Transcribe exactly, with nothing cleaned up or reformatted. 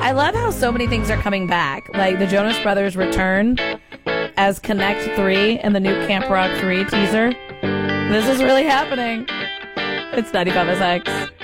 I love how so many things are coming back. Like the Jonas Brothers return as Connect three and the new Camp Rock three teaser. This is really happening. It's ninety-five S X.